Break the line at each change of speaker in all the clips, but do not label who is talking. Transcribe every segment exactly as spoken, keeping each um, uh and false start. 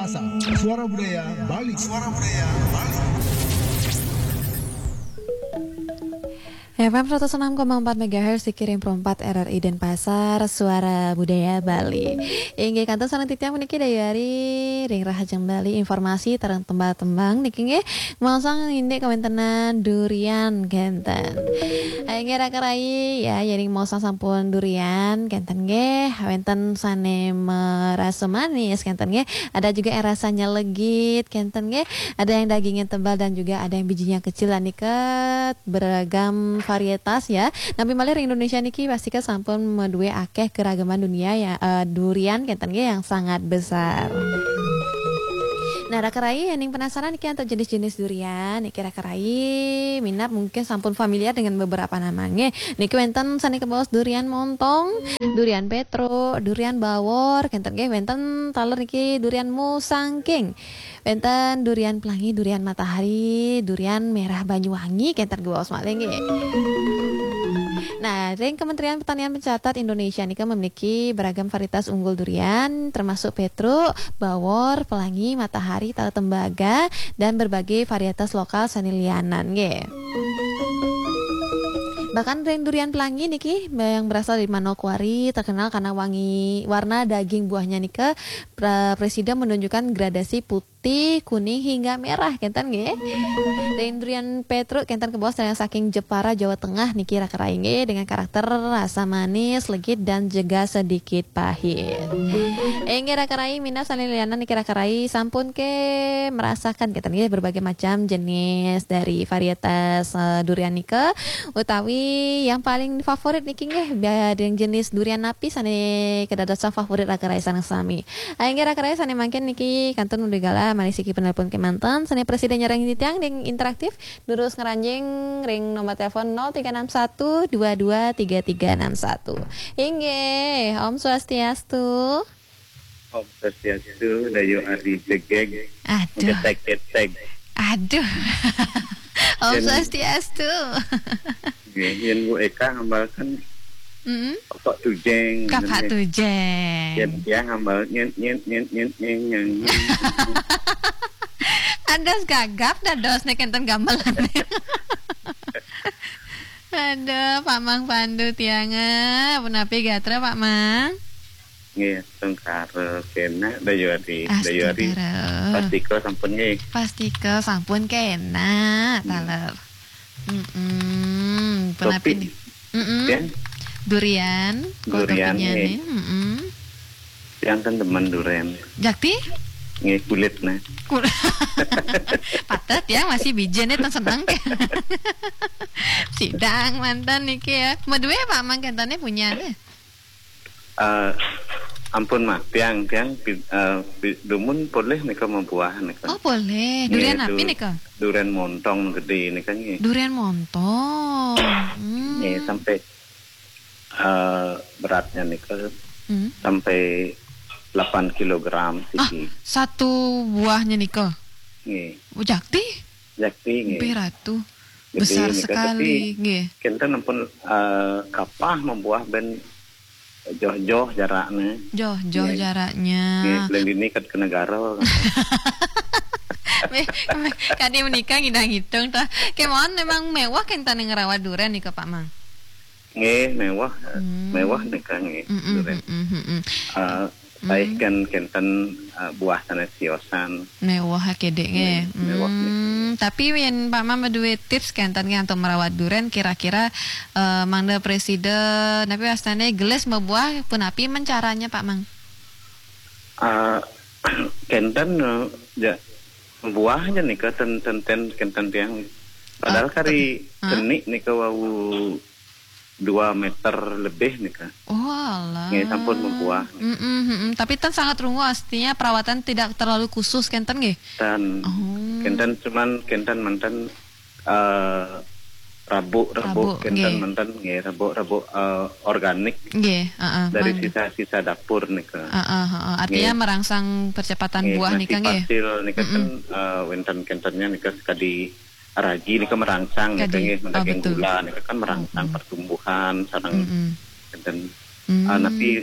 Denpasar, Suara Budaya Bali. Suara Budaya Bali.
F M seratus enam koma empat megahertz dikirim perempat R R I Denpasar, Suara Budaya Bali. Inggih kantor sareng titiang meniki dari ring rahajeng Bali informasi tareng tembang-tembang niki nggih mangsang indek kawentenan durian genten. Inggih rakarai ya yaring mangsang sampun durian genten nggih wenten sane merasa manis genten nggih, ada juga yang rasanya legit genten nggih, ada yang dagingnya tebal dan juga ada yang bijinya kecil lan iket beragam varietas ya. Nabi malir Indonesia niki pastikan sampun medue akeh keragaman dunia ya uh, durian kenten yang sangat besar. Nah, rakarai yang penasaran niki untuk jenis-jenis durian, niki rakarai minat mungkin sampun familiar dengan beberapa namanya. Niki wenten sani kebawas durian montong, durian petro, durian bawor, kenten nggih wenten taler niki durian musangking. Wenten durian pelangi, durian matahari, durian merah Banyuwangi, kenten kebawas malih nggih. Nah, ring Kementerian Pertanian mencatat Indonesia nih kan memiliki beragam varietas unggul durian termasuk petro, bawor, pelangi, matahari, tala tembaga dan berbagai varietas lokal sanilianan nggih. Bahkan ring durian pelangi niki yang berasal dari Manokwari terkenal karena wangi warna daging buahnya nika presiden menunjukkan gradasi putih, kuning hingga merah kenten nggih. Ring durian petro kenten kebawas yang saking Jepara Jawa Tengah niki rakarai nggih dengan karakter rasa manis, legit dan juga sedikit pahit. Inggih rakarai minat sanilianan niki rakarai sampun ke merasakan kenten nggih berbagai macam jenis dari varietas uh, durian nika utawi yang paling favorit niki nggih yang jenis durian napi sane kedadosan favorit rakarai sanang sami. Inggih rakarai sane mangken niki kantun mendigala manisiki penelpon kemanten sane presiden nyereng titiang ding interaktif lurus ngeranjing ring nomor telepon nol tiga enam satu dua dua tiga tiga enam satu. Inggih, Om Swastiastu.
Om Swastiastu, Dayo Ari Jegeg.
Aduh.
Ketek-ketek.
Aduh. Om Swastiastu.
Yen Bu Eka ngambalkan
Mm-hmm.
Kapak tujeng.
Kapak tujeng.
Yen dia ngambal nyen nyen nyen nyen nyen.
Andas gagap dah dos nek enten gamelan. Aduh, Pak Mang Pandu tianga, punapi gatra Pak Mang.
Nggih, tengkare kena dayo ari, dayo ari. Pastiko sampun nggih.
Pastiko sampun kena, taler. Heeh. Punapi. Heeh. Durian,
durian nih.
Heeh.
Yang kan teman durian.
Jakti?
Nggih kulitna.
Kul- Patet ya masih bijennya tan senang. Sidang mantan niki ya. Medue Pak Mang kentane punya deh.
Uh, ampun mah piang piang uh, dumun boleh nika membuah nika.
Oh boleh. Durian
Nge,
api
du,
nika?
Durian montong gede nika nggih.
Durian montong. Hmm.
Nggih sampai uh, beratnya nika hmm. sampai delapan kilogram sih.
Ah, satu buahnya nika.
Nggih.
Oh, jakti?
Jakti nggih.
Beratu. Besar nika, sekali nggih.
Kenten ampun uh, kapah membuah ben joh-joh jaraknya.
Joh-joh ya, jaraknya.
Nggih, selain ini ke negara.
Kadi menikah ngidang-ngidang tah. Kemon memang mewah kentan ngerawat durian nih ke Pak Mang.
Nggih, mewah. Hmm. Mewah nika nggih durian. Eh baik kan kenten uh, buah sana siosan.
Mewah kede nge.
Mewah.
Hmm, tapi yen Pak Mang berdua tips kenten nge untuk merawat durian kira-kira uh, mangda presiden tapi astane geles membuah pun api mencaranya Pak Mang.
Uh, kenten uh, ja buahnya nih ke ten ten ten kenten tiang. Padahal uh, kari kenik nih ke wau dua meter lebih nih kan.
Oh alah.
Nggih sampun membuah.
Mm -mm, mm -mm. Tapi kan sangat rungu artinya perawatan tidak terlalu khusus kenten nggih.
Dan oh. Kenten cuman kenten mantan uh, rabuk-rabuk kenten mantan nggih rabuk-rabuk uh, organik.
Nggih, heeh.
Dari sisa-sisa dapur nih kan.
Heeh, heeh. Artinya nge. merangsang percepatan nge. buah nih kan nggih.
Hasil nih kan uh, wenten kentennya nih kan sekali ragi ini kan merangsang nih kan daging gula nih kan merangsang mm -hmm. pertumbuhan sarang mm -hmm. dan mm -hmm. uh, nanti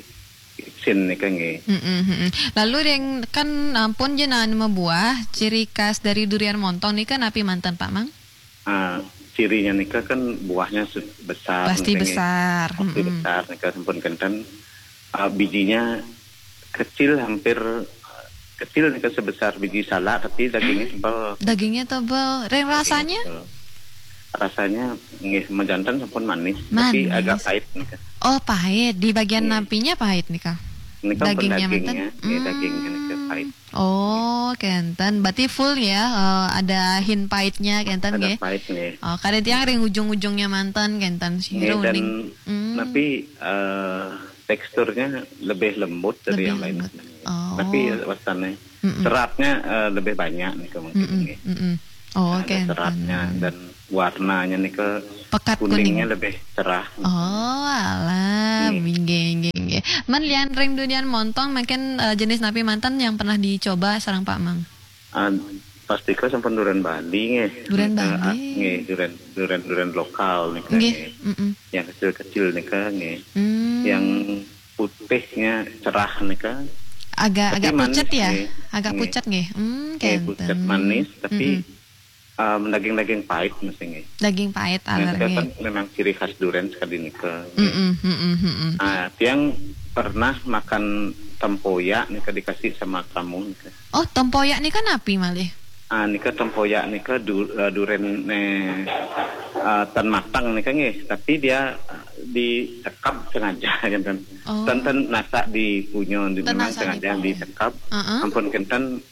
sin nih kan nggih.
Mm-mm, mm-mm. Lalu yang kan ampun jenengan buah ciri khas dari durian montong nih kan api mantan Pak Mang?
Ah, cirinya nih kan buahnya se- besar.
Pasti
nih, kan, nggih.
besar.
Pasti
Mm-mm.
besar nih kan sampun kenten ah, bijinya kecil hampir ah, kecil nih kan sebesar biji salak tapi dagingnya tebal.
Dagingnya tebal. Reng rasanya?
Dagingnya tebal. Rasanya nggih mejantan sampun manis,
Manis.
tapi agak pahit nih kan.
Oh pahit. Di bagian
Iya.
napinya pahit nih Kak?
Ini kan
Dagingnya
dagingnya,
mantan?
ya, dagingnya nih kan pahit.
Oh, kenten. Berarti full ya, eh, ada hint pahitnya, kenten
Ada
ya.
pahit nih.
Oh, kadang tiang ring ujung-ujungnya mantan, kenten sih.
Nggih, dan
Hmm.
tapi eh, teksturnya lebih lembut dari
Lebih
yang lain.
lembut. Oh.
Tapi wastannya
Mm-mm.
seratnya eh, lebih banyak nih kemungkinan.
Mm-mm,
nggih.
mm-mm. Oh,
Ada
kenten.
seratnya dan warnanya nih ke
Pekat
kuningnya
kuning.
lebih cerah.
Oh, alah,
Nih.
bingung, bingung. Man lian ring durian montong, makin eh, jenis napi mantan yang pernah dicoba sarang Pak Mang.
Ah, pasti ke sampun durian Bali nggih.
Durian
Eh, ah,
Bali.
nggih, durian durian durian lokal nih kan.
Nggih.
nggih.
Mm-mm.
Yang kecil-kecil nih kan nggih.
Hmm.
Yang putihnya cerah nih kan.
agak
tapi
agak
manis
pucat ya,
nih.
agak
Nggih.
pucat nggih. Hmm,
Kayak
kenten.
pucat manis tapi
Mm-mm.
um, daging-daging pahit mesti nggih.
Daging pahit
Nah, itu
alergi.
kan memang ciri khas durian sekali nih ke.
Mm-mm, mm-mm, mm-mm.
Nah, tiang pernah makan tempoyak nih ke dikasih sama kamu nih ke.
Oh, tempoyak nih kan api malih.
Ah, nih ke tempoyak nih ke du, uh, durian nih uh, tan matang nih kan nggih, tapi dia uh, disekap sengaja kan.
Oh.
Tan-tan nasak di punyo di
Tan
memang
nasak
sengaja
di punyo.
disekap.
Uh-uh.
Ampun kenten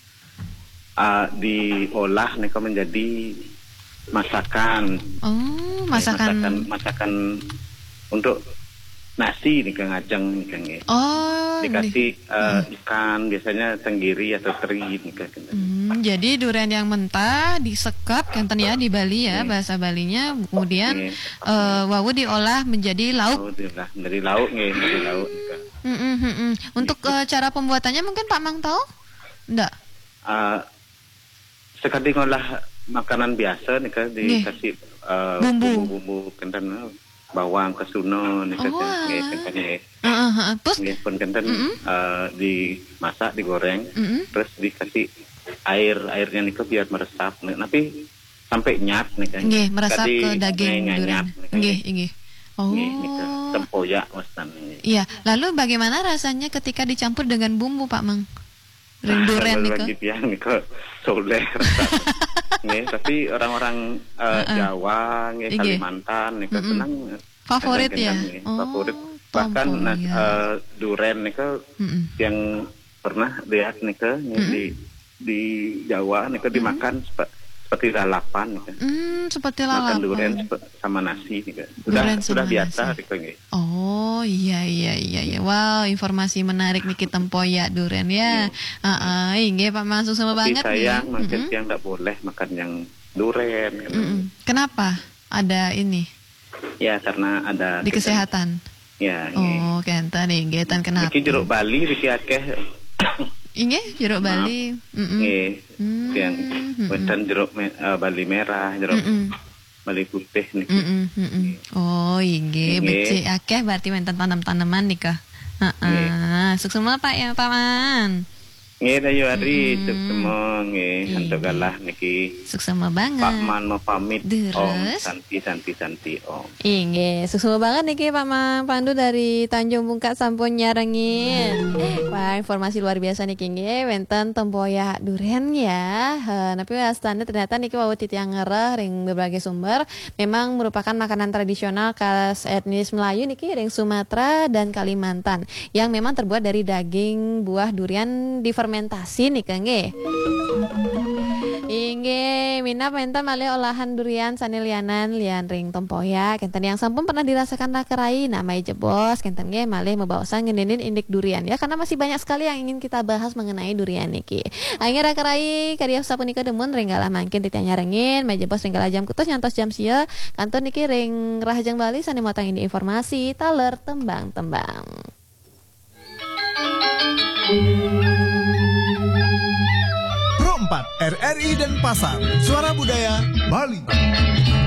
uh, diolah nih ke menjadi masakan.
Oh,
Eh,
masakan.
masakan masakan untuk nasi nih kang ngajeng nih kang nggih.
Oh,
Dikasih
di-
eh, ikan biasanya tenggiri atau teri nih kang.
Hmm, jadi durian yang mentah disekap kenten ya di Bali ya,
Hmm.
bahasa Balinya. Kemudian
Iya.
eh, wawu diolah menjadi lauk.
Oh, lah dari lauk nih, dari lauk nih kang.
Mm, mm, mm, mm. Untuk eh, cara pembuatannya mungkin Pak Mang tahu? Enggak.
Eh, sekali ngolah makanan biasa nih kang
Nggih.
dikasih eh,
Bumbu.
bumbu kenten eh, bawang kesuno nih kang
Oh,
nggih
alah.
kenten nggih.
Heeh, heeh. Terus
Nggih pun kenten
Mm-mm.
eh, dimasak digoreng.
Mm-mm.
Terus dikasih air airnya nih ke biar meresap nih. Tapi sampai nyat nih kan
nggih meresap
Tadi
ke daging
nyanyat
durian.
nih kan.
Nggih, nggih. Oh.
Nggih, nih ke tempoyak wastan nih.
Iya, lalu bagaimana rasanya ketika dicampur dengan bumbu Pak Mang? Ring durian nih
Lagi
ke?
dia nih ke soleh nih tapi orang-orang eh,
Uh-uh.
Jawa nih
Nggih.
Kalimantan nih ke
Mm-mm.
senang
Favorit ya?
kadang-kadang nih,
Oh,
favorit bahkan
tempoyak.
nas, eh, durian nih ke
Mm-mm.
yang pernah lihat nih ke nih,
Mm-mm.
di di Jawa nih ke dimakan sepe- seperti lalapan nih ke.
Hmm, seperti
Makan durian
lalapan.
sepe- sama nasi nih ke. Sudah
Durian
sudah
sama
biasa
nasi.
nih ke nggih.
Oh iya iya iya iya. Wow, informasi menarik nih kita tempoyak durian ya. Heeh, nggih Pak Mang susah
Iya. Tapi
banget
sayang
nih.
mungkin
Mm-mm.
yang tidak boleh makan yang durian. kan.
Mm-mm. Kenapa? Ada ini
Ya karena ada
di kesehatan.
Ya, nggih.
Oh, kenten nggih, tan kenapa?
Iki jeruk Bali iki akeh
Inggih, jeruk
Maaf.
Bali. Mm-mm.
nggih.
Hmm,
Yang
mm-mm.
wonten jeruk me- eh, Bali merah, jeruk
Mm-mm.
Bali putih niki.
Mm-mm, mm-mm. Oh, inggih,
Inggih.
becik akeh berarti wonten tanam-tanaman nih kah? Heeh. Sukses semua Pak ya, Pak Man.
Nggih dayu ari
Mm-mm.
cuk semua nggih
Iya.
hantu galah niki.
Sukses semua banget.
Pak Man mau pamit.
Deres.
Om santi santi santi om.
Inggih, sukses banget nih Pak Mang Pandu dari Tanjung Bungkat sampun nyarengin. Wah, informasi luar biasa nih nggih, wenten tempoyak durian ya. Heh, tapi astana ternyata niki wau titiang ngereh ring berbagai sumber memang merupakan makanan tradisional khas etnis Melayu niki ring Sumatera dan Kalimantan yang memang terbuat dari daging buah durian difermentasi nih nggih. Inggih, mina penta malih olahan durian sanilianan lian ring tempoyak kenten yang sampun pernah dirasakan rakerai namai jebos kenten nggih malih membawasan ngenenin indik durian ya karena masih banyak sekali yang ingin kita bahas mengenai durian niki. Aing rakerai karya sapunika demun ringgalah mangkin ditanya rengin mai jebos ringgala jam kutus nyantos jam sia kantor niki ring Rahajang Bali sani motang ini informasi taler tembang-tembang.
Pro empat R R I dan Pasar, Suara Budaya Bali.